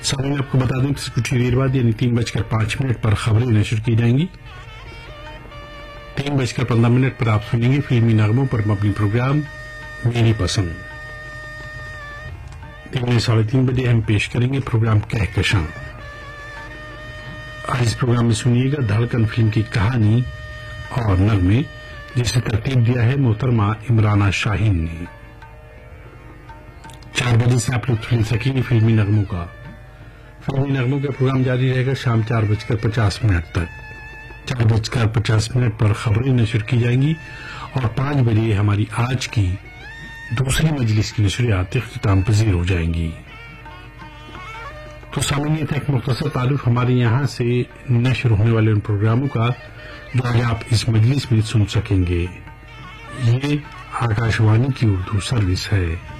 सामने आपको बता दें कि कुछ ही देर बाद यानी 3:05 पर खबरें नशर की जाएंगी। 3:15 पर आप सुनेंगे फिल्मी नगमों पर मबनी प्रोग्राम मेरी पसंद। 3:30 बजे हम पेश करेंगे प्रोग्राम कहकशां। आज इस प्रोग्राम में सुनिएगा धड़कन फिल्म की कहानी और नगमे, जिसे तरतीब दिया है मोहतरमा इमराना शाहीन ने। 4 बजे से आप लोग सुन सकेंगे फिल्मी नगमों का। फिल्मी नगमों का प्रोग्राम जारी रहेगा शाम 4:50 तक। 4:50 पर खबरें नशर की जाएंगी और 5 बजे हमारी आज की दूसरी मजलिस की नशरियात इख्तिताम पजीर हो जाएंगी। तो सामने था एक मुख्तसर तारुफ हमारे यहाँ से नशर होने वाले उन प्रोग्रामों का जो आज आप इस मजलिस में सुन सकेंगे। ये आकाशवाणी की उर्दू सर्विस है।